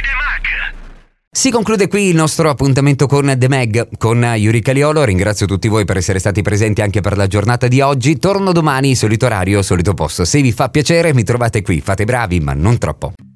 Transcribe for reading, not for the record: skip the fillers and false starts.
The Mag. Si conclude qui il nostro appuntamento con The Mag, con Yuri Caliolo. Ringrazio tutti voi per essere stati presenti anche per la giornata di oggi. Torno domani, solito orario, solito posto. Se vi fa piacere mi trovate qui, fate bravi ma non troppo.